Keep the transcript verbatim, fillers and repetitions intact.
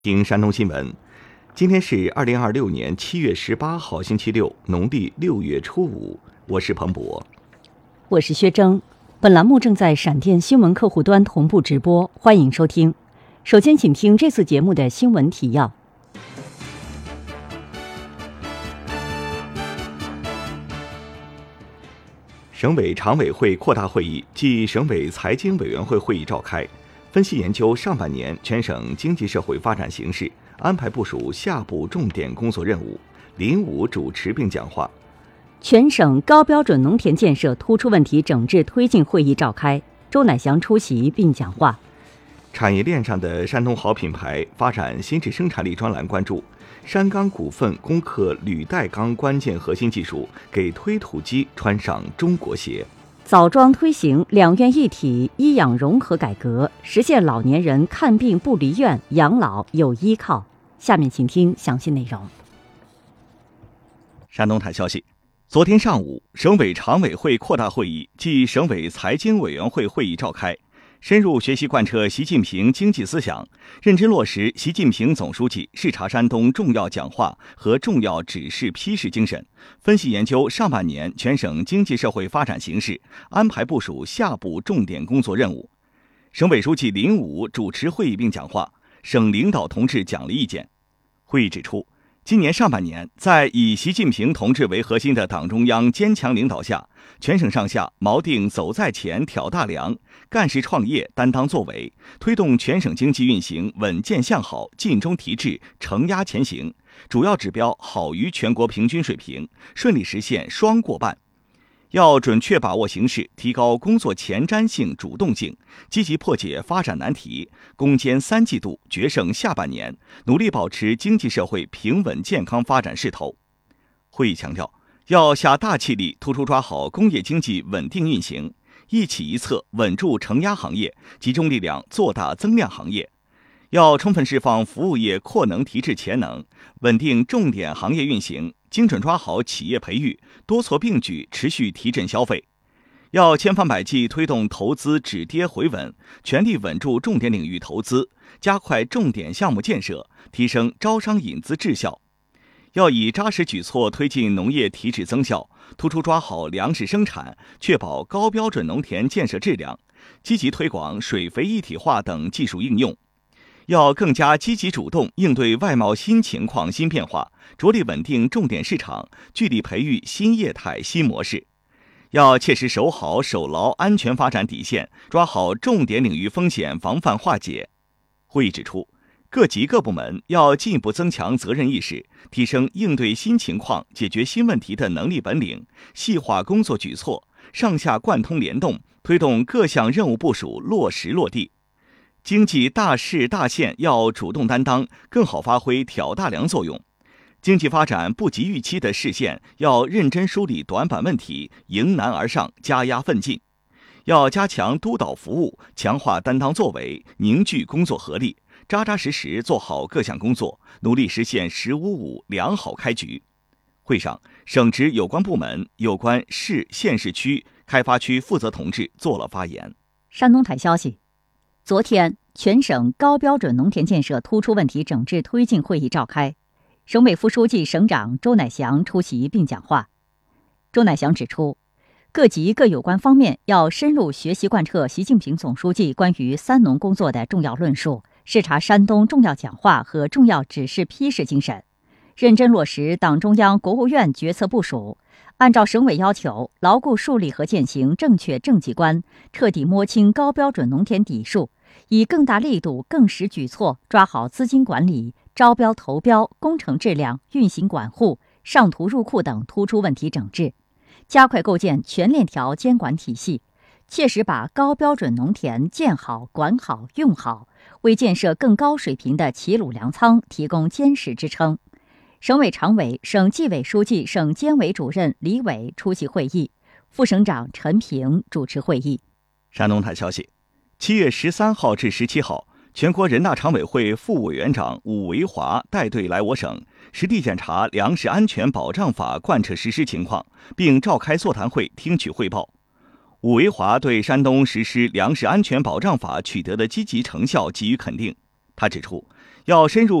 听山东新闻，今天是二零二六年七月十八号，星期六，农历六月初五。我是彭博， 我是薛征。本栏目正在闪电新闻客户端同步直播，欢迎收听。首先，请听这次节目的新闻提要。 省委常委会扩大会议暨省委财经委员会会议召开，分析研究上半年全省经济社会发展形势，安排部署下步重点工作任务。林武主持并讲话。 全省高标准农田建设突出问题整治推进会议召开，周乃祥出席并讲话。 产业链上的山东好品牌发展新质生产力专栏关注，山钢股份攻克铝带钢关键核心技术，给推土机穿上中国鞋。 枣庄推行两院一体医养融合改革，实现老年人看病不离院，养老有依靠。下面请听详细内容。 山东台消息，昨天上午，省委常委会扩大会议暨省委财经委员会会议召开，深入学习贯彻习近平经济思想，认真落实习近平总书记视察山东重要讲话和重要指示批示精神，分析研究上半年全省经济社会发展形势，安排部署下步重点工作任务。省委书记林武主持会议并讲话，省领导同志讲了意见。会议指出，今年上半年，在以习近平同志为核心的党中央坚强领导下，全省上下锚定走在前、挑大梁，干事创业、担当作为，推动全省经济运行稳健向好、尽中提质、承压前行，主要指标好于全国平均水平，顺利实现双过半。要准确把握形势，提高工作前瞻性、主动性，积极破解发展难题，攻坚三季度，决胜下半年，努力保持经济社会平稳健康发展势头。会议强调，要下大气力，突出抓好工业经济稳定运行，一起一策稳住承压行业，集中力量做大增量行业。要充分释放服务业扩能提质潜能，稳定重点行业运行，精准抓好企业培育，多措并举持续提振消费。要千方百计推动投资止跌回稳，全力稳住重点领域投资，加快重点项目建设，提升招商引资质效。要以扎实举措推进农业提质增效，突出抓好粮食生产，确保高标准农田建设质量，积极推广水肥一体化等技术应用。要更加积极主动应对外贸新情况新变化，着力稳定重点市场，聚力培育新业态新模式。要切实守好守牢安全发展底线，抓好重点领域风险防范化解。会议指出，各级各部门要进一步增强责任意识，提升应对新情况、解决新问题的能力本领，细化工作举措，上下贯通联动，推动各项任务部署落实落地。经济大事大线要主动担当，更好发挥挑大梁作用。经济发展不及预期的视线，要认真梳理短板问题，迎难而上，加压奋进。要加强督导服务，强化担当作为，凝聚工作合力，扎扎实实做好各项工作，努力实现“十五五”良好开局。会上，省直有关部门、有关市、县市区、开发区负责同志做了发言。 山东台消息，昨天，全省高标准农田建设突出问题整治推进会议召开，省委副书记、省长周乃祥出席并讲话。周乃祥指出，各级各有关方面要深入学习贯彻习近平总书记关于三农工作的重要论述，视察山东重要讲话和重要指示批示精神，认真落实党中央、国务院决策部署，按照省委要求，牢固树立和践行正确政绩观，彻底摸清高标准农田底数，以更大力度、更实举措抓好资金管理、招标投标、工程质量、运行管护、上图入库等突出问题整治，加快构建全链条监管体系，切实把高标准农田建好、管好、用好，为建设更高水平的齐鲁粮仓提供坚实支撑。省委常委、省纪委书记、省监委主任李伟出席会议，副省长陈平主持会议。 山东台消息，七月十三号至十七号，全国人大常委会副委员长武维华带队来我省，实地检查粮食安全保障法贯彻实施情况，并召开座谈会听取汇报。武维华对山东实施粮食安全保障法取得的积极成效给予肯定。他指出， 要深入